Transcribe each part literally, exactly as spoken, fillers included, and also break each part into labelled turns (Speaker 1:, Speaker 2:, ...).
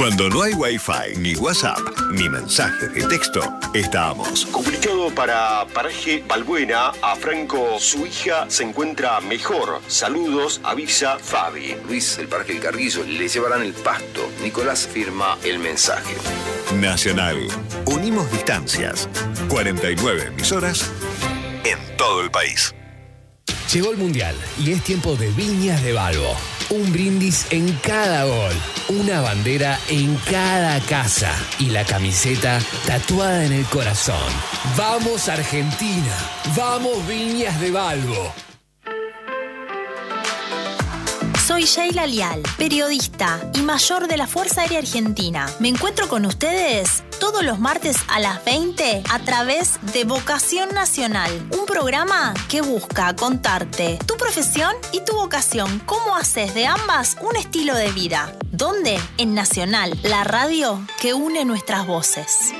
Speaker 1: Cuando no hay Wi-Fi, ni WhatsApp, ni mensajes de texto, estamos.
Speaker 2: Comunicado para Paraje Balbuena, a Franco, su hija se encuentra mejor. Saludos, avisa Fabi.
Speaker 3: Luis, el Paraje del Carguillo, le llevarán el pasto. Nicolás firma el mensaje.
Speaker 1: Nacional. Unimos distancias. cuarenta y nueve emisoras en todo el país.
Speaker 4: Llegó el Mundial y es tiempo de Viñas de Balbo. Un brindis en cada gol, una bandera en cada casa y la camiseta tatuada en el corazón. ¡Vamos Argentina! ¡Vamos Viñas de Balbo!
Speaker 5: Soy Sheila Lial, periodista y mayor de la Fuerza Aérea Argentina. Me encuentro con ustedes todos los martes a las veinte a través de Vocación Nacional, un programa que busca contarte tu profesión y tu vocación, cómo haces de ambas un estilo de vida. ¿Dónde? En Nacional, la radio que une nuestras voces.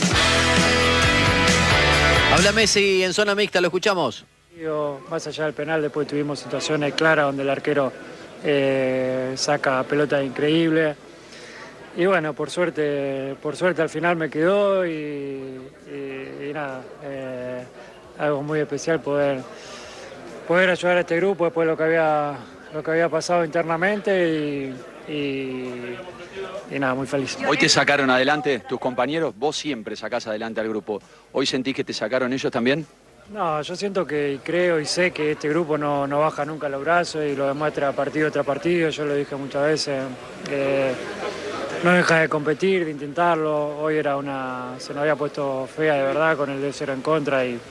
Speaker 6: Habla Messi en zona mixta, lo escuchamos.
Speaker 7: Más allá del penal, después tuvimos situaciones claras donde el arquero Eh, saca pelota increíble y bueno, por suerte por suerte al final me quedó y, y, y nada, eh, algo muy especial poder poder ayudar a este grupo después de lo que había lo que había pasado internamente y, y, y nada, muy feliz.
Speaker 6: Hoy te sacaron adelante tus compañeros, vos siempre sacás adelante al grupo. ¿Hoy sentís que te sacaron ellos también?
Speaker 7: No, yo siento que creo y sé que este grupo no, no baja nunca los brazos y lo demuestra partido tras partido. Yo lo dije muchas veces, eh, no deja de competir, de intentarlo. Hoy era una, se nos había puesto fea de verdad con el dos cero en contra y,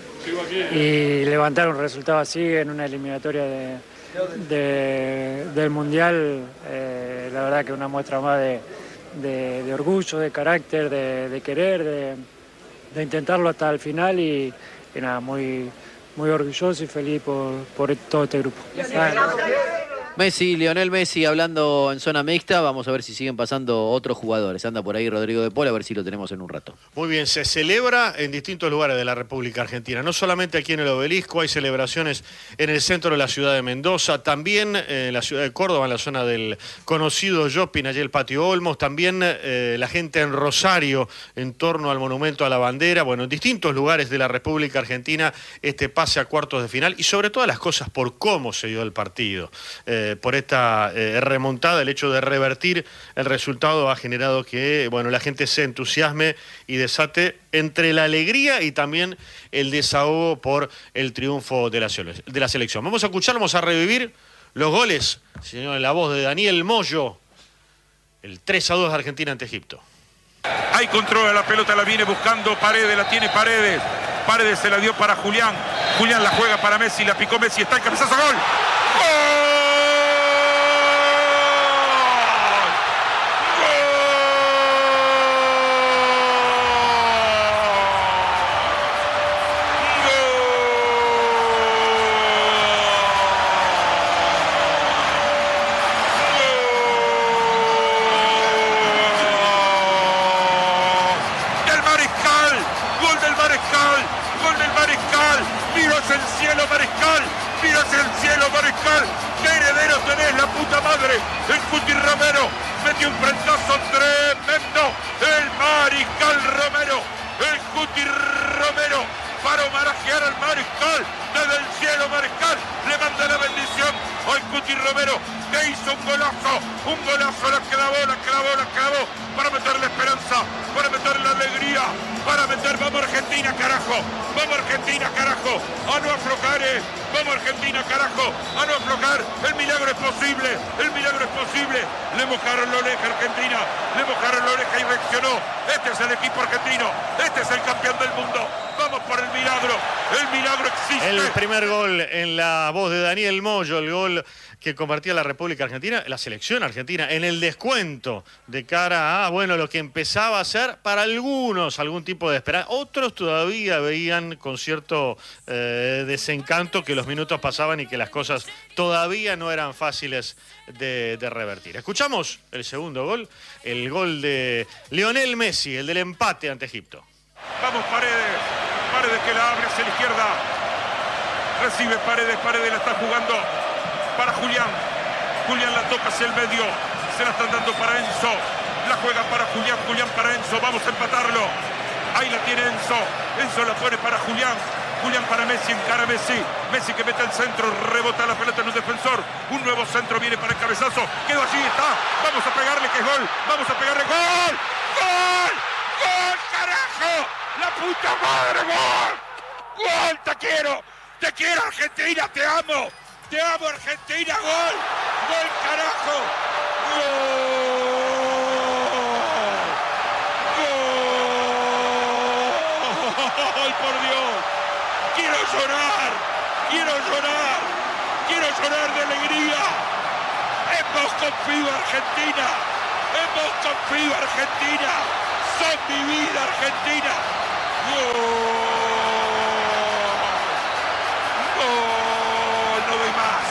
Speaker 7: y levantar un resultado así en una eliminatoria de, de, del Mundial, eh, la verdad que una muestra más de, de, de orgullo, de carácter, de, de querer, de, de intentarlo hasta el final y Y nada, muy, muy orgulloso y feliz por, por todo este grupo.
Speaker 6: Messi, Lionel Messi hablando en zona mixta. Vamos a ver si siguen pasando otros jugadores. Anda por ahí Rodrigo de Paul, a ver si lo tenemos en un rato.
Speaker 8: Muy bien, se celebra en distintos lugares de la República Argentina. No solamente aquí en el Obelisco, hay celebraciones en el centro de la ciudad de Mendoza, también en la ciudad de Córdoba, en la zona del conocido shopping, allí el Patio Olmos, también eh, la gente en Rosario, en torno al Monumento a la Bandera. Bueno, en distintos lugares de la República Argentina, este pase a cuartos de final y sobre todas las cosas por cómo se dio el partido. Eh, por esta eh, remontada, el hecho de revertir el resultado ha generado que bueno, la gente se entusiasme y desate entre la alegría y también el desahogo por el triunfo de la, de la selección. Vamos a escuchar, vamos a revivir los goles, señor, en la voz de Daniel Moyo, el tres a dos de Argentina ante Egipto.
Speaker 9: Ahí controla la pelota, la viene buscando Paredes, la tiene Paredes. Paredes se la dio para Julián. Julián la juega para Messi, la picó Messi, está el cabezazo, gol. ¡Gol! El Cuti Romero metió un frentazo tremendo. El Mariscal Romero. El Cuti Romero para homenajear al Mariscal. Desde el cielo, Mariscal le manda la bendición al Cuti Romero, que hizo un golazo. Un golazo, la clavó, la clavó, la clavó. Para meter la esperanza, para meter la alegría, para meter, vamos Argentina, carajo. Vamos Argentina, carajo. A no aflojar, eh. Vamos Argentina, carajo. A no aflojar. El milagro es posible. El milagro es posible. Le mojaron la oreja a Argentina. Le mojaron la oreja y reaccionó. Este es el equipo argentino. Este es el campeón del mundo. Vamos por el milagro. El milagro existe.
Speaker 8: El primer gol en la voz de Daniel Moyo, el gol que compartía la República Argentina, la selección argentina, en el descuento de cara a, bueno, lo que empezaba a ser para algunos algún tipo de esperanza. Otros todavía veían con cierto eh, desencanto que los minutos pasaban y que las cosas todavía no eran fáciles de, de revertir. Escuchamos el segundo gol, el gol de Lionel Messi, el del empate ante Egipto.
Speaker 9: Vamos Paredes, Paredes que la abre hacia la izquierda. Recibe Paredes, Paredes la está jugando para Julián. Julián la toca hacia el medio. Se la están dando para Enzo. La juega para Julián, Julián para Enzo. Vamos a empatarlo. Ahí la tiene Enzo. Enzo la pone para Julián. Julián para Messi, encara Messi. Messi que mete el centro, rebota la pelota en un defensor. Un nuevo centro viene para el cabezazo. Quedó allí, está. Vamos a pegarle, que es gol. Vamos a pegarle, gol. ¡Gol! ¡Gol, carajo! ¡La puta madre, gol! ¡Gol, te quiero! ¡Te quiero, Argentina! ¡Te amo! ¡Te amo, Argentina! ¡Gol! ¡Gol, carajo! ¡Gol! ¡Gol, por Dios! ¡Quiero llorar! ¡Quiero llorar! ¡Quiero llorar de alegría! ¡Hemos confiado, Argentina! ¡Hemos confiado, Argentina! ¡Son mi vida, Argentina! ¡Gol! ¡Gol! ¡No doy más!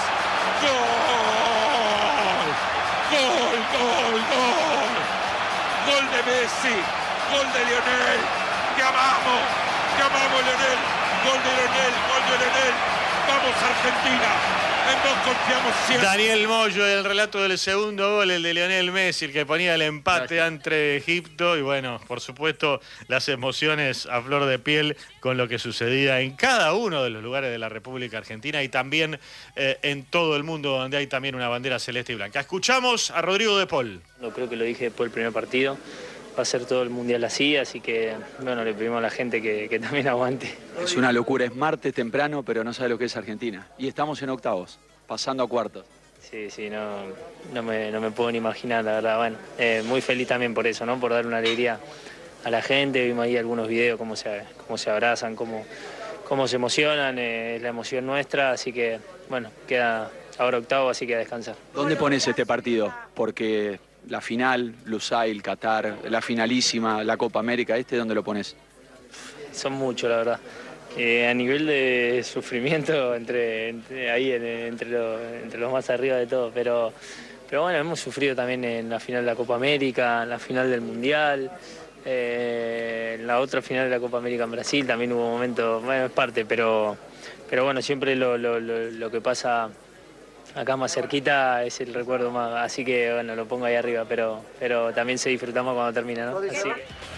Speaker 9: ¡Gol! ¡Gol, gol, gol! ¡Gol de Messi! ¡Gol de Lionel! ¡Te amamos! ¡Te amamos, Lionel! ¡Gol de Lionel! ¡Gol de Lionel! ¡Vamos, Argentina! En vos confiamos siempre.
Speaker 8: Daniel Moyo, el relato del segundo gol, el de Lionel Messi, el que ponía el empate Gracias. entre Egipto. Y bueno, por supuesto, las emociones a flor de piel con lo que sucedía en cada uno de los lugares de la República Argentina y también eh, en todo el mundo donde hay también una bandera celeste y blanca. Escuchamos a Rodrigo de Paul.
Speaker 10: No creo que lo dije después del primer partido. Va a ser todo el mundial así, así que bueno, le pedimos a la gente que, que también aguante.
Speaker 11: Es una locura, es martes temprano, pero no sabe lo que es Argentina. Y estamos en octavos, pasando a cuartos.
Speaker 10: Sí, sí, no, no, me, no me puedo ni imaginar, la verdad. Bueno, eh, muy feliz también por eso, ¿no? Por dar una alegría a la gente. Vimos ahí algunos videos, cómo se, cómo se abrazan, cómo, cómo se emocionan, eh, es la emoción nuestra, así que bueno, queda ahora octavo, así que a descansar.
Speaker 11: ¿Dónde pones este partido? Porque la final, Lusail, Qatar, la finalísima, la Copa América, ¿este dónde lo pones?
Speaker 10: Son muchos, la verdad. Eh, a nivel de sufrimiento, entre, entre ahí, entre, lo, entre los más arriba de todo, pero, pero bueno, hemos sufrido también en la final de la Copa América, en la final del Mundial, eh, en la otra final de la Copa América en Brasil también hubo momentos, bueno, es parte, pero, pero bueno, siempre lo, lo, lo, lo que pasa acá más cerquita es el recuerdo más, así que bueno, lo pongo ahí arriba, pero, pero también se disfrutamos cuando termina, ¿no? Así.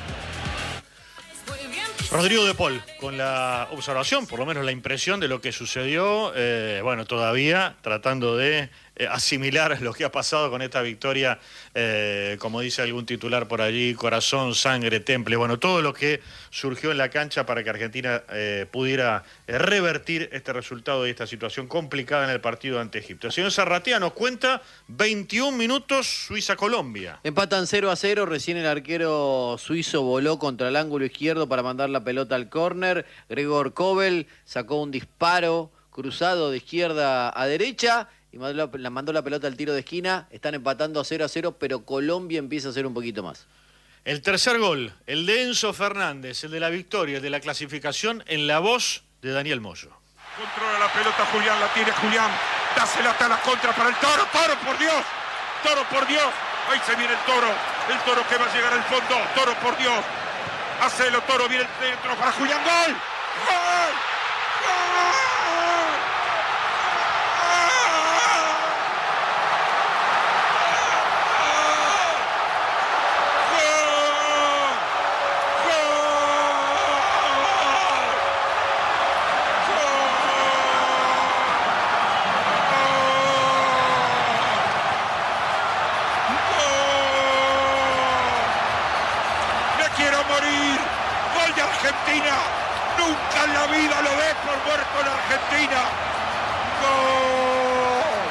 Speaker 8: Rodrigo de Paul, con la observación, por lo menos la impresión de lo que sucedió, eh, bueno, todavía tratando de eh, asimilar lo que ha pasado con esta victoria, eh, como dice algún titular por allí, corazón, sangre, temple, bueno, todo lo que surgió en la cancha para que Argentina eh, pudiera eh, revertir este resultado y esta situación complicada en el partido ante Egipto. El señor Zarratea nos cuenta veintiún minutos Suiza-Colombia.
Speaker 6: Empatan cero a cero, recién el arquero suizo voló contra el ángulo izquierdo para mandar la pelota al córner. Gregor Kobel sacó un disparo cruzado de izquierda a derecha y mandó la, mandó la pelota al tiro de esquina. Están empatando cero a cero, pero Colombia empieza a hacer un poquito más.
Speaker 8: El tercer gol, el de Enzo Fernández, el de la victoria, el de la clasificación, en la voz de Daniel Moyo.
Speaker 9: Controla la pelota Julián, la tiene Julián. Dásela hasta la contra para el Toro. Toro, por Dios. Toro, por Dios. Ahí se viene el Toro. El Toro que va a llegar al fondo. Toro, por Dios. Hacelo, Toro, viene el centro para Julián. ¡Gol! ¡Gol! ¡Gol! Argentina, nunca en la vida lo ves por muerto en Argentina. ¡Gol!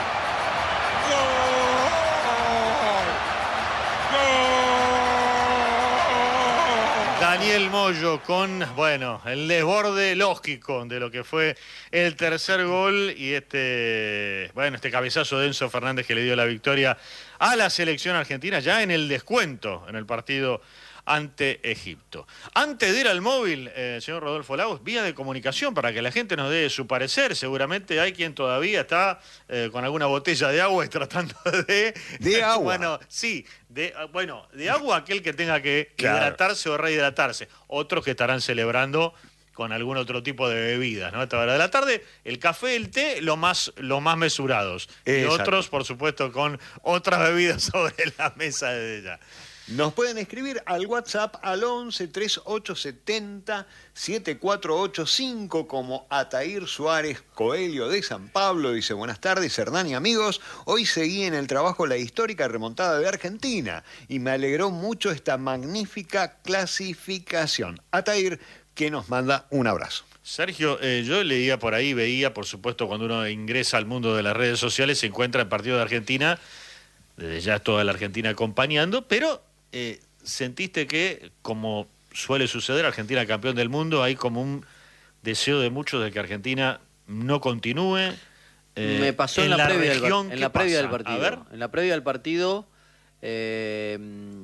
Speaker 9: ¡Gol! ¡Gol!
Speaker 8: Daniel Moyo con, bueno, el desborde lógico de lo que fue el tercer gol y este, bueno, este cabezazo de Enzo Fernández que le dio la victoria a la selección argentina ya en el descuento en el partido ante Egipto. Antes de ir al móvil, eh, señor Rodolfo Lagos, vía de comunicación para que la gente nos dé su parecer. Seguramente hay quien todavía está eh, con alguna botella de agua y tratando de...
Speaker 12: ¿De agua?
Speaker 8: Bueno, sí, de, bueno, de agua aquel que tenga que
Speaker 12: Claro.
Speaker 8: hidratarse o rehidratarse. Otros que estarán celebrando con algún otro tipo de bebidas, ¿no? A esta hora de la tarde, el café, el té, lo más, lo más mesurados. Y
Speaker 12: Exacto.
Speaker 8: otros, por supuesto, con otras bebidas sobre la mesa de ella.
Speaker 12: Nos pueden escribir al WhatsApp al once treinta y ocho setenta setenta y cuatro ochenta y cinco como Atair Suárez Coelho de San Pablo. Dice, buenas tardes, Hernán y amigos. Hoy seguí en el trabajo la histórica remontada de Argentina y me alegró mucho esta magnífica clasificación. Atair, que nos manda un abrazo.
Speaker 8: Sergio, eh, yo leía por ahí, veía, por supuesto, cuando uno ingresa al mundo de las redes sociales, se encuentra el partido de Argentina, desde ya toda la Argentina acompañando, pero eh, sentiste que, como suele suceder, Argentina campeón del mundo, hay como un deseo de muchos de que Argentina no continúe.
Speaker 6: Eh, Me pasó en, en la, la previa, región, del, en la previa del partido.
Speaker 8: A ver.
Speaker 6: En la previa del partido, eh,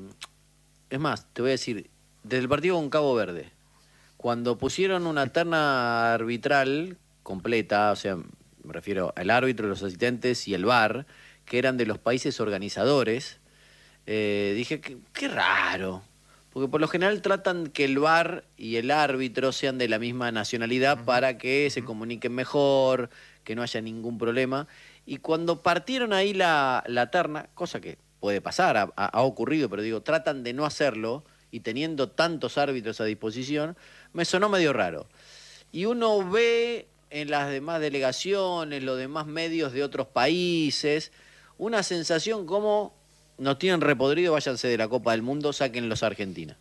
Speaker 6: es más, te voy a decir, desde el partido con Cabo Verde, cuando pusieron una terna arbitral completa, o sea, me refiero al árbitro, los asistentes y el V A R, que eran de los países organizadores, eh, dije, qué, qué raro, porque por lo general tratan que el V A R y el árbitro sean de la misma nacionalidad uh-huh. para que se comuniquen mejor, que no haya ningún problema. Y cuando partieron ahí la, la terna, cosa que puede pasar, ha, ha ocurrido, pero digo, tratan de no hacerlo, y teniendo tantos árbitros a disposición, me sonó medio raro. Y uno ve en las demás delegaciones, los demás medios de otros países, una sensación como nos tienen repodrido, váyanse de la Copa del Mundo, sáquenlos a Argentina.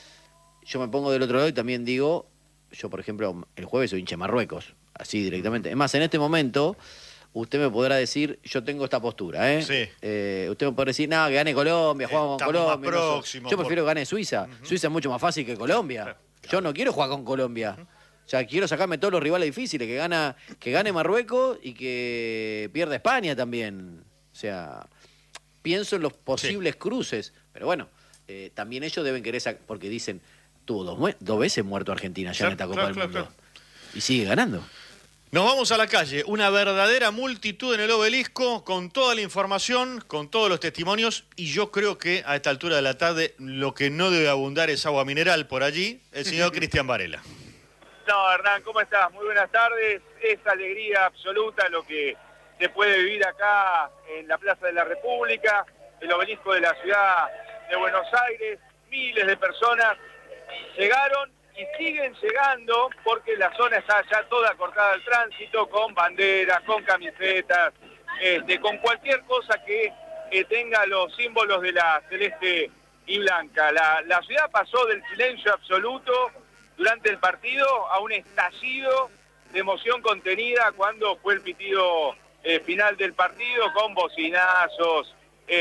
Speaker 6: Yo me pongo del otro lado y también digo, yo por ejemplo, el jueves soy hincha de Marruecos, así directamente. Es más, en este momento, usted me podrá decir, yo tengo esta postura, ¿eh?
Speaker 8: Sí.
Speaker 6: Eh, usted me podrá decir, no, que gane Colombia, jugamos con Colombia.
Speaker 8: Más próximo,
Speaker 6: no yo prefiero
Speaker 8: por...
Speaker 6: que gane Suiza. Uh-huh. Suiza es mucho más fácil que Colombia. Claro. Yo no quiero jugar con Colombia. Uh-huh. O sea, quiero sacarme todos los rivales difíciles, que gana, que gane Marruecos y que pierda España también. O sea, pienso en los posibles sí. cruces. Pero bueno, eh, también ellos deben querer sacar, porque dicen, tuvo dos, dos veces muerto Argentina ya claro, en esta Copa claro, del claro, Mundo. Claro. Y sigue ganando.
Speaker 8: Nos vamos a la calle, una verdadera multitud en el Obelisco, con toda la información, con todos los testimonios, y yo creo que a esta altura de la tarde lo que no debe abundar es agua mineral por allí, el señor Cristian Varela.
Speaker 13: No, Hernán, ¿cómo estás? Muy buenas tardes, es alegría absoluta lo que se puede vivir acá en la Plaza de la República, el Obelisco de la ciudad de Buenos Aires, miles de personas llegaron y siguen llegando porque la zona está ya toda cortada al tránsito, con banderas, con camisetas, este, con cualquier cosa que eh, tenga los símbolos de la celeste y blanca. La, la ciudad pasó del silencio absoluto durante el partido a un estallido de emoción contenida cuando fue el pitido eh, final del partido, con bocinazos,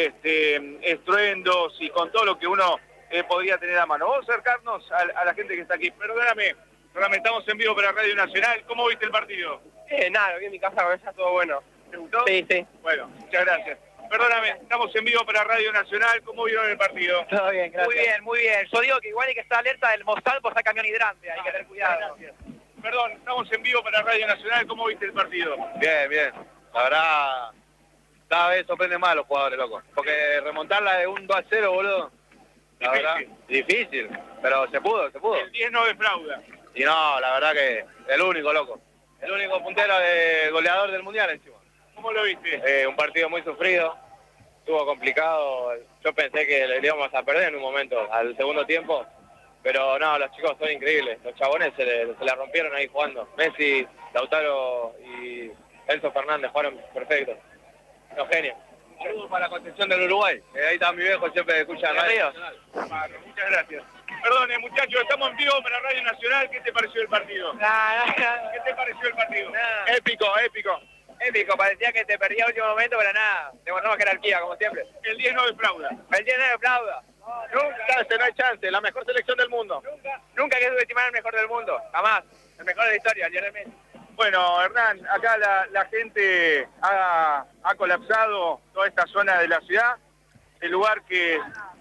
Speaker 13: este, estruendos y con todo lo que uno Eh, podría tener a mano. Vamos a acercarnos a, a la gente que está aquí. Perdóname, perdóname, estamos en vivo para Radio Nacional. ¿Cómo viste el partido?
Speaker 14: Eh, nada, vi en mi casa, ya todo bueno.
Speaker 13: ¿Te gustó?
Speaker 14: Sí, sí.
Speaker 13: Bueno, muchas gracias. Perdóname, estamos en vivo para Radio Nacional. ¿Cómo vieron el partido?
Speaker 14: Todo bien, gracias. Muy bien, muy bien. Yo digo que igual hay que estar alerta del Mossad por estar camión hidrante, hay que tener cuidado.
Speaker 13: Gracias. Perdón, estamos en vivo para Radio Nacional. ¿Cómo viste el partido?
Speaker 14: Bien, bien. La verdad, cada vez sorprende más a los jugadores, loco. Porque remontarla de un dos a cero, boludo. La verdad, difícil, pero se pudo, se pudo.
Speaker 13: El diez no defrauda.
Speaker 14: Y no, la verdad que el único, loco. El único puntero de goleador del Mundial encima.
Speaker 13: ¿Cómo lo viste?
Speaker 14: Eh, un partido muy sufrido, estuvo complicado. Yo pensé que le íbamos a perder en un momento, al segundo tiempo. Pero no, los chicos son increíbles. Los chabones se, le, se la rompieron ahí jugando. Messi, Lautaro y Enzo Fernández jugaron perfecto. Los genios.
Speaker 13: Saludos
Speaker 14: para la Concepción del Uruguay, eh, ahí está mi viejo, siempre escucha radio.
Speaker 13: Bueno, muchas gracias. Perdone, muchachos, estamos en vivo para Radio Nacional. ¿Qué te pareció el partido?
Speaker 14: Nah, nah, nah.
Speaker 13: ¿Qué te pareció el partido?
Speaker 14: Nah.
Speaker 13: Épico, épico.
Speaker 14: Épico, parecía que te perdía el último momento, pero nada, demostramos jerarquía, como siempre.
Speaker 13: El diez no defrauda.
Speaker 14: El diez no defrauda.
Speaker 13: No, nunca, chance, no hay chance, la mejor selección del mundo.
Speaker 14: Nunca, nunca hay que subestimar al mejor del mundo, jamás. El mejor de la historia, Lionel Messi.
Speaker 13: Bueno, Hernán, acá la, la gente ha, ha colapsado toda esta zona de la ciudad, el lugar que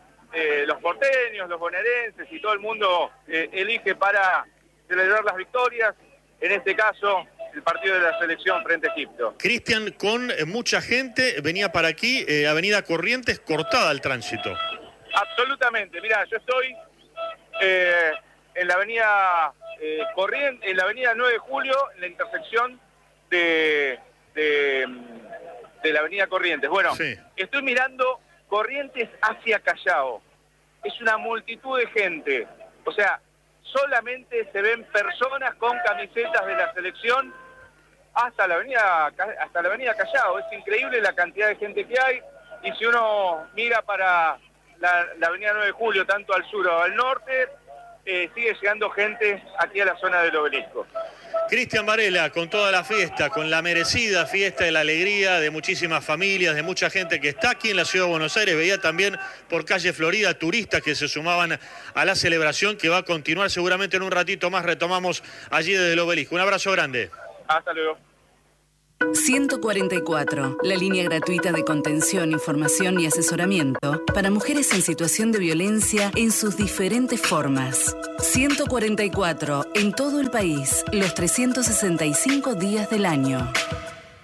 Speaker 13: eh, los porteños, los bonaerenses y todo el mundo eh, elige para celebrar las victorias, en este caso el partido de la selección frente a Egipto.
Speaker 8: Cristian, con eh, mucha gente, venía para aquí, eh, Avenida Corrientes, cortada el tránsito.
Speaker 13: Absolutamente, mirá, yo estoy eh, en la avenida... Eh, Corrientes, en la avenida nueve de julio, en la intersección de, de, de la avenida Corrientes. Bueno, sí. Estoy mirando Corrientes hacia Callao. es una multitud de gente. O sea, solamente se ven personas con camisetas de la selección hasta la avenida hasta la avenida Callao. Es increíble la cantidad de gente que hay, y si uno mira para la, la avenida nueve de julio, tanto al sur o al norte, eh, sigue llegando gente aquí a la zona del Obelisco.
Speaker 8: Cristian Varela, con toda la fiesta, con la merecida fiesta de la alegría de muchísimas familias, de mucha gente que está aquí en la Ciudad de Buenos Aires. Veía también por calle Florida turistas que se sumaban a la celebración, que va a continuar seguramente en un ratito más. Retomamos allí desde el Obelisco. Un abrazo grande.
Speaker 13: Hasta luego.
Speaker 15: ciento cuarenta y cuatro, la línea gratuita de contención, información y asesoramiento para mujeres en situación de violencia en sus diferentes formas. ciento cuarenta y cuatro, en todo el país, los trescientos sesenta y cinco días del año.